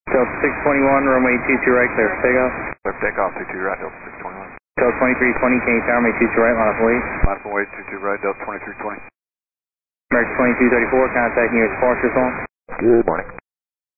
Delta 621, runway 22 right, clear for takeoff. Clear for takeoff, 22 right, Delta 621. Delta 2320, can you tower me 22 right, line up and wait. Line up and wait, 22 right, Delta 2320. American 2234, contacting you at departure zone. Good morning.